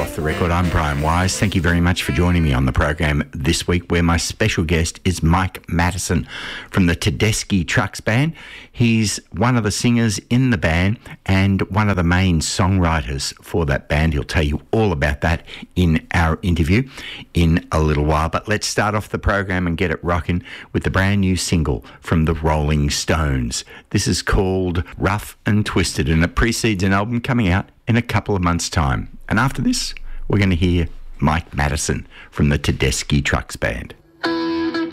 Off the Record. I'm Brian Wise. Thank you very much for joining me on the program this week, where my special guest is Mike Mattison from the Tedeschi Trucks Band. He's one of the singers in the band and one of the main songwriters for that band. He'll tell you all about that in our interview in a little while. But let's start off the program and get it rocking with the brand new single from the Rolling Stones. This is called Rough and Twisted, and it precedes an album coming out in a couple of months' time. And after this, we're going to hear Mike Mattison from the Tedeschi Trucks Band.